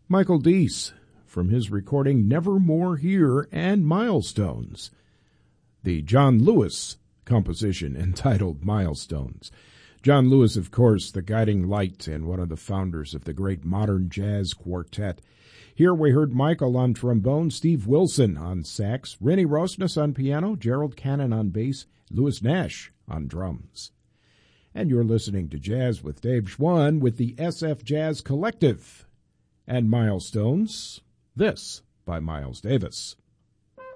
Michael Deese from his recording Nevermore Here and Milestones, the John Lewis composition entitled Milestones. John Lewis, of course, the guiding light and one of the founders of the great modern jazz quartet. Here we heard Michael on trombone, Steve Wilson on sax, Rennie Rosnes on piano, Gerald Cannon on bass, Louis Nash on drums. And you're listening to Jazz with Dave Schwann with the SF Jazz Collective and Milestones, this by Miles Davis.